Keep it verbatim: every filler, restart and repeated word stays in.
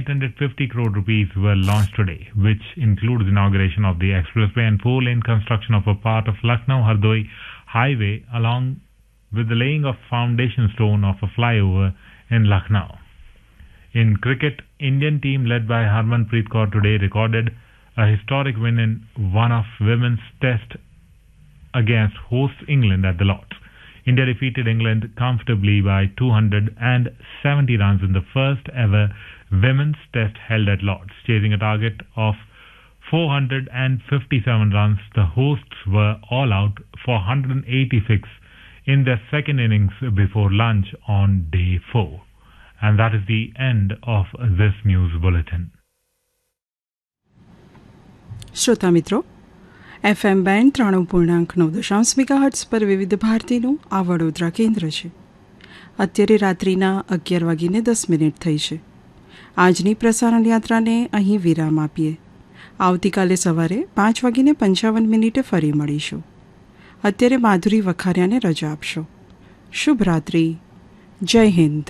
eight hundred fifty crore rupees were launched today, which includes inauguration of the expressway and four-lane construction of a part of Lucknow-Hardoi highway, along with the laying of foundation stone of a flyover in Lucknow. In cricket, Indian team led by Harmanpreet Kaur today recorded a historic win in one of women's test against hosts England at the Lords. India defeated England comfortably by two hundred seventy runs in the first ever women's test held at Lords. Chasing a target of four hundred fifty-seven runs, the hosts were all out for one hundred eighty-six in their second innings before lunch on day four. And that is the end of this news bulletin. શ્રોતા મિત્રો, FM band ત્રાણું પૂર્ણાંક નવ દશાંશ megahertz પર વિવિધ ભારતીનું આ વડોદરા કેન્દ્ર છે. અત્યારે રાત્રિના અગિયાર વાગીને દસ મિનિટ થઈ છે. આજની પ્રસારણ યાત્રાને અહીં વિરામ આપીએ. આવતીકાલે સવારે પાંચ વાગીને પંચાવન મિનિટે ફરી મળીશું. અત્યારે માધુરી વખારિયાને રજા આપશો. શુભ રાત્રિ. જય હિન્દ.